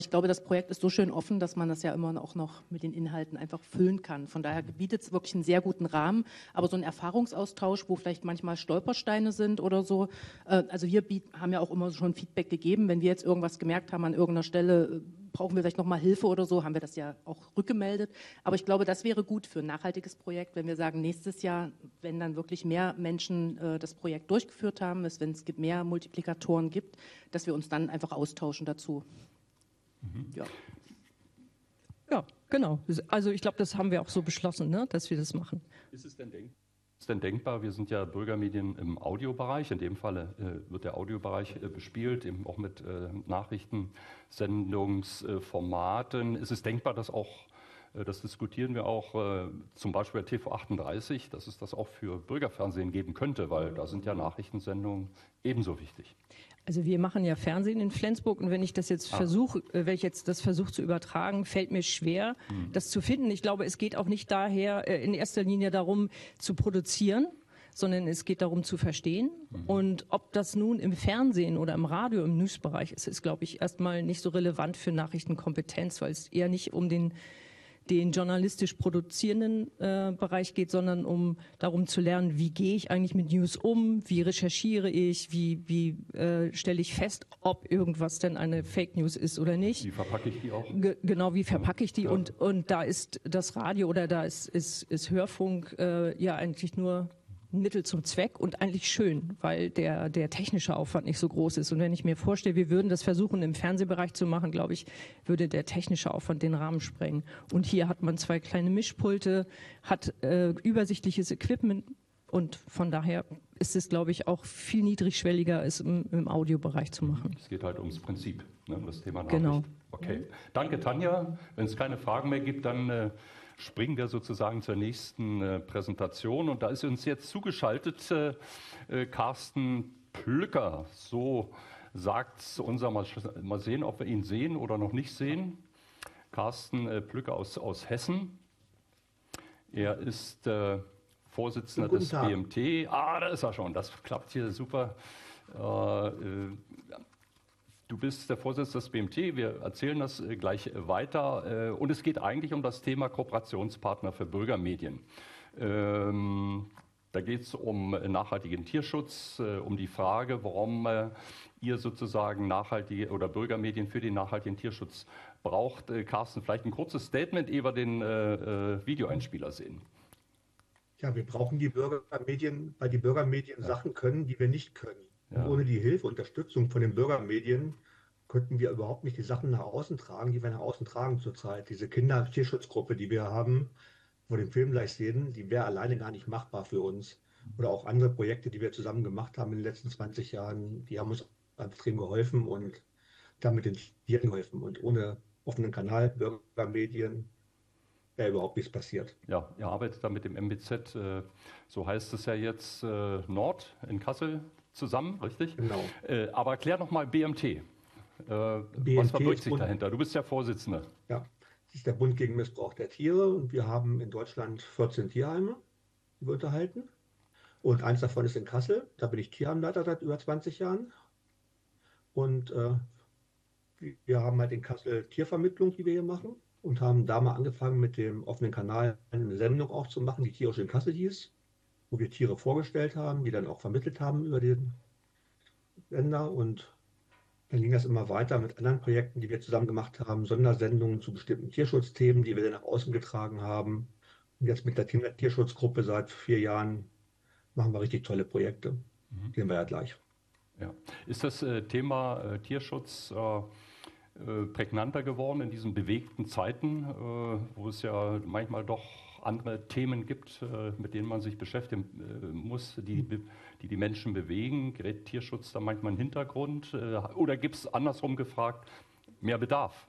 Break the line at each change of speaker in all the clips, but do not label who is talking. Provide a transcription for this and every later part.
ich glaube, das Projekt ist so schön offen, dass man das ja immer auch noch mit den Inhalten einfach füllen kann. Von daher bietet es wirklich einen sehr guten Rahmen. Aber so ein Erfahrungsaustausch, wo vielleicht manchmal Stolpersteine sind oder so, also wir haben ja auch immer schon Feedback gegeben. Wenn wir jetzt irgendwas gemerkt haben an irgendeiner Stelle, brauchen wir vielleicht nochmal Hilfe oder so, haben wir das ja auch rückgemeldet. Aber ich glaube, das wäre gut für ein nachhaltiges Projekt, wenn wir sagen, nächstes Jahr, wenn dann wirklich mehr Menschen das Projekt durchgeführt haben, wenn es mehr Multiplikatoren gibt, dass wir uns dann einfach austauschen dazu. Ja.
Ja, genau. Also ich glaube, das haben wir auch so beschlossen, ne, dass wir das machen.
Ist es denn denkbar, wir sind ja Bürgermedien im Audiobereich, in dem Falle wird der Audiobereich bespielt, eben auch mit Nachrichtensendungsformaten. Ist es denkbar, dass auch, das diskutieren wir auch, zum Beispiel bei TV 38, dass es das auch für Bürgerfernsehen geben könnte, weil da sind ja Nachrichtensendungen ebenso wichtig.
Also wir machen ja Fernsehen in Flensburg und wenn ich das jetzt versuche zu übertragen, fällt mir schwer, das zu finden. Ich glaube, es geht auch nicht daher in erster Linie darum zu produzieren, sondern es geht darum zu verstehen. Und ob das nun im Fernsehen oder im Radio, im Newsbereich ist, ist, glaube ich, erstmal nicht so relevant für Nachrichtenkompetenz, weil es eher nicht um den journalistisch produzierenden Bereich geht, sondern darum zu lernen, wie gehe ich eigentlich mit News um, wie recherchiere ich, wie stelle ich fest, ob irgendwas denn eine Fake News ist oder nicht.
Wie verpacke ich die auch?
Genau, wie verpacke ich die?
Ja.
Und da ist das Radio oder da ist Hörfunk ja eigentlich nur Mittel zum Zweck und eigentlich schön, weil der technische Aufwand nicht so groß ist. Und wenn ich mir vorstelle, wir würden das versuchen im Fernsehbereich zu machen, glaube ich, würde der technische Aufwand den Rahmen sprengen. Und hier hat man 2 kleine Mischpulte, hat übersichtliches Equipment und von daher ist es, glaube ich, auch viel niedrigschwelliger, es im Audiobereich zu machen.
Es geht halt ums Prinzip, ne, um das Thema Nachricht.
Genau.
Okay, danke Tanja. Wenn es keine Fragen mehr gibt, dann springen wir sozusagen zur nächsten Präsentation. Und da ist uns jetzt zugeschaltet Carsten Plücker. So sagt unser, mal sehen, ob wir ihn sehen oder noch nicht sehen. Carsten Plücker aus Hessen. Er ist Vorsitzender des BMT. Da ist er schon. Das klappt hier super. Du bist der Vorsitzende des BMT, wir erzählen das gleich weiter. Und es geht eigentlich um das Thema Kooperationspartner für Bürgermedien. Da geht es um nachhaltigen Tierschutz, um die Frage, warum ihr sozusagen nachhaltige oder Bürgermedien für den nachhaltigen Tierschutz braucht. Carsten, vielleicht ein kurzes Statement, ehe wir den Videoeinspieler sehen.
Ja, wir brauchen die Bürgermedien, weil die Bürgermedien Sachen können, die wir nicht können.
Ja.
Ohne die Hilfe, Unterstützung von den Bürgermedien könnten wir überhaupt nicht die Sachen nach außen tragen, die wir nach außen tragen zurzeit. Diese Kinder-Tierschutzgruppe, die wir haben, wo den Film gleich sehen, die wäre alleine gar nicht machbar für uns. Oder auch andere Projekte, die wir zusammen gemacht haben in den letzten 20 Jahren, die haben uns extrem geholfen und damit den Tieren geholfen. Und ohne offenen Kanal, Bürgermedien, wäre überhaupt nichts passiert.
Ja, ihr arbeitet da mit dem MBZ, so heißt es ja jetzt, Nord in Kassel zusammen, richtig?
Genau.
Aber erklär noch mal BMT.
BMT
was verbirgt sich dahinter? Du bist ja Vorsitzender.
Ja, das ist der Bund gegen Missbrauch der Tiere und wir haben in Deutschland 14 Tierheime, die wir unterhalten. Und eins davon ist in Kassel, da bin ich Tierheimleiter seit über 20 Jahren. Und wir haben halt in Kassel Tiervermittlung, die wir hier machen. Und haben da mal angefangen mit dem offenen Kanal eine Sendung auch zu machen, die Tierisch in Kassel hieß, wo wir Tiere vorgestellt haben, die dann auch vermittelt haben über den Sender. Und dann ging das immer weiter mit anderen Projekten, die wir zusammen gemacht haben, Sondersendungen zu bestimmten Tierschutzthemen, die wir dann nach außen getragen haben. Und jetzt mit der Tierschutzgruppe seit 4 Jahren machen wir richtig tolle Projekte. Sehen wir ja gleich.
Ja. Ist das Thema Tierschutz prägnanter geworden in diesen bewegten Zeiten, wo es ja manchmal doch andere Themen gibt, mit denen man sich beschäftigen muss, die Menschen bewegen? Gerät Tierschutz da manchmal in den Hintergrund? Oder gibt es andersrum gefragt mehr Bedarf?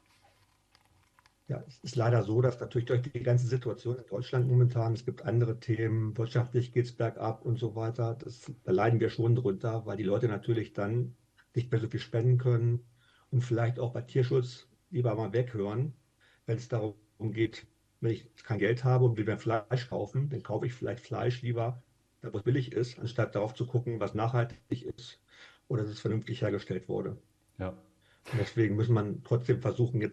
Ja, es ist leider so, dass natürlich durch die ganze Situation in Deutschland momentan, es gibt andere Themen, wirtschaftlich geht es bergab und so weiter. Da leiden wir schon drunter, weil die Leute natürlich dann nicht mehr so viel spenden können und vielleicht auch bei Tierschutz lieber mal weghören, wenn es darum geht, wenn ich kein Geld habe und will mir Fleisch kaufen, dann kaufe ich vielleicht Fleisch lieber, da wo es billig ist, anstatt darauf zu gucken, was nachhaltig ist oder dass es vernünftig hergestellt wurde.
Ja.
Deswegen muss man trotzdem versuchen,